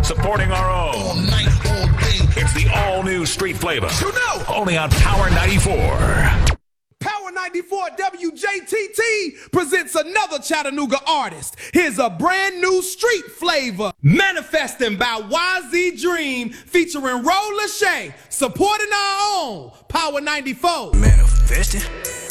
supporting our own. All night, all day. It's the all-new Street Flavor. You know. Only on Power 94. Power 94 WJTT presents another Chattanooga artist. Here's a brand new Street Flavor. Manifesting by YZ Dream featuring Roll Lachey, supporting our own Power 94. Manifesting.